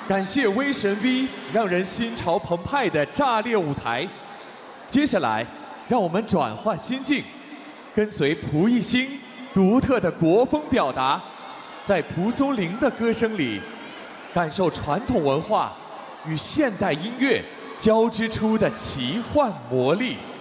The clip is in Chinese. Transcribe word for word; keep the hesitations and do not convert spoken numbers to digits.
感谢威神 V 让人心潮澎湃的炸裂舞台。接下来，让我们转换心境，跟随蒲熠星独特的国风表达，在蒲松龄的歌声里，感受传统文化与现代音乐交织出的奇幻魔力。